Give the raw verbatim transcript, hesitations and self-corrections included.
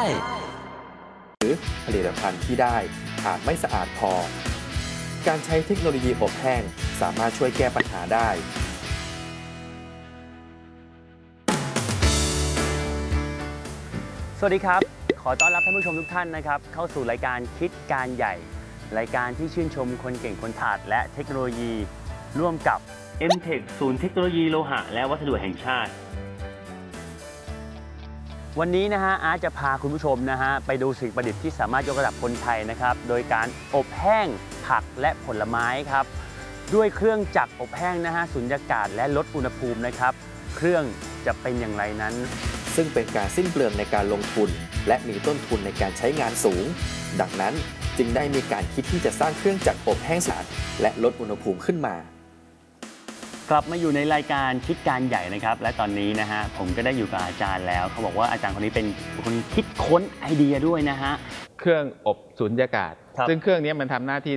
หรือผลิตภัณฑ์ที่ได้อาจไม่สะอาดพอการใช้เทคโนโลยีอบแห้งสามารถช่วยแก้ปัญหาได้สวัสดีครับขอต้อนรับท่านผู้ชมทุกท่านนะครับเข้าสู่รายการคิดการใหญ่รายการที่ชื่นชมคนเก่งคนฉลาดและเทคโนโลยีร่วมกับ เอ็ม เทค ศูนย์เทคโนโลยีโลหะและวัสดุแห่งชาติวันนี้นะฮะอาร์ตจะพาคุณผู้ชมนะฮะไปดูสิ่งประดิษฐ์ที่สามารถยกระดับคนไทยนะครับโดยการอบแห้งผักและผลไม้ครับด้วยเครื่องจักรอบแห้งนะฮะสุญญากาศและลดอุณหภูมินะครับเครื่องจะเป็นอย่างไรนั้นซึ่งเป็นการสิ้นเปลืองในการลงทุนและมีต้นทุนในการใช้งานสูงดังนั้นจึงได้มีการคิดที่จะสร้างเครื่องจักรอบแห้งสะอาดและลดอุณหภูมิขึ้นมากลับมาอยู่ในรายการคิดการใหญ่นะครับและตอนนี้นะฮะผมก็ได้อยู่กับอาจารย์แล้วเขาบอกว่าอาจารย์คนนี้เป็นคนคิดค้นไอเดียด้วยนะฮะเครื่องอบสุญญากาศซึ่งเครื่องนี้มันทำหน้าที่